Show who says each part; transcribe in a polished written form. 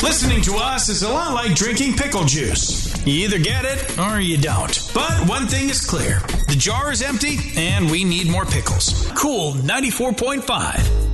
Speaker 1: Listening to us is a lot like drinking pickle juice. You either get it or you don't. But one thing is clear. The jar is empty and we need more pickles. Cool 94.5.